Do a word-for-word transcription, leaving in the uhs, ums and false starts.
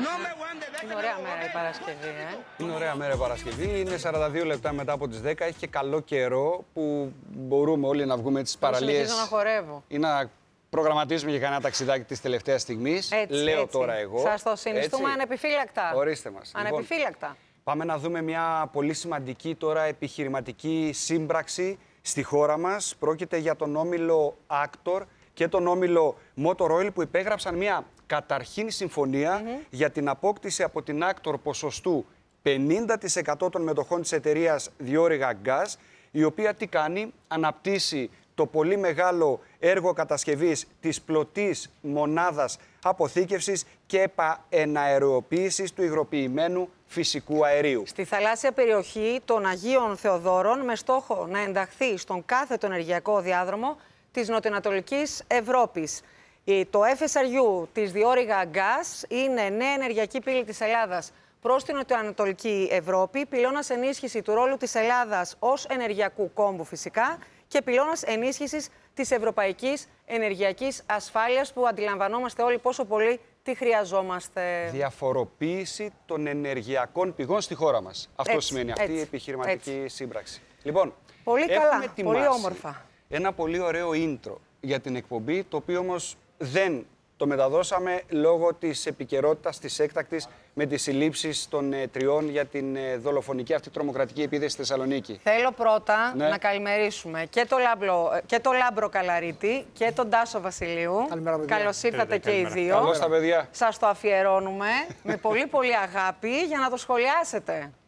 Είναι ωραία μέρα η Παρασκευή, ε. Είναι ωραία μέρα η Παρασκευή. Είναι σαράντα δύο λεπτά μετά από τις δέκα. Έχει και καλό καιρό που μπορούμε όλοι να βγούμε τις παραλίες. Συνεχίζω να χορεύω. Ή να προγραμματίσουμε για κανένα ταξιδάκι της τελευταίας στιγμής. Έτσι, Λέω έτσι. τώρα εγώ. Σας το συνιστούμε έτσι. ανεπιφύλακτα. Ορίστε μας. Ανεπιφύλακτα. Λοιπόν, πάμε να δούμε μια πολύ σημαντική τώρα επιχειρηματική σύμπραξη στη χώρα μας. Πρόκειται για τον όμιλο Actor και τον όμιλο Motor Oil που υπέγραψαν μια καταρχήν συμφωνία mm-hmm. για την απόκτηση από την Actor ποσοστού πενήντα τοις εκατό των μετοχών της εταιρείας Διόρυγα Gas, η οποία τι κάνει, αναπτύσσει το πολύ μεγάλο έργο κατασκευής της πλωτής μονάδας αποθήκευσης και επαεναεροποίησης του υγροποιημένου φυσικού αερίου. Στη θαλάσσια περιοχή των Αγίων Θεοδόρων, με στόχο να ενταχθεί στον κάθετο ενεργειακό διάδρομο της Νοτιοανατολικής Ευρώπης. Το εφ ες αρ γιου της Διόρυγα Gas είναι νέα ενεργειακή πύλη της Ελλάδας προς την Νοτιοανατολική Ευρώπη, πυλώνας ενίσχυση του ρόλου της Ελλάδας ως ενεργειακού κόμβου φυσικά και πυλώνας ενίσχυσης της ευρωπαϊκής ενεργειακής ασφάλειας που αντιλαμβανόμαστε όλοι πόσο πολύ τι χρειαζόμαστε. Διαφοροποίηση των ενεργειακών πηγών στη χώρα μας. Αυτό έτσι, σημαίνει έτσι, αυτή η επιχειρηματική έτσι. σύμπραξη. Λοιπόν, πολύ καλά, πολύ όμορφα. Ένα πολύ ωραίο intro για την εκπομπή, το οποίο όμως δεν το μεταδώσαμε λόγω της επικαιρότητας της έκτακτης με τις συλλήψεις των ε, τριών για την ε, δολοφονική αυτή τρομοκρατική επίθεση στη Θεσσαλονίκη. Θέλω πρώτα ναι. να καλημερίσουμε και το, Λάμπρο, και το Λάμπρο Καλαρίτη και τον Τάσο Βασιλείου. Καλώς ήρθατε και οι δύο. Καλώς τα παιδιά. Σας το αφιερώνουμε με πολύ πολύ αγάπη για να το σχολιάσετε.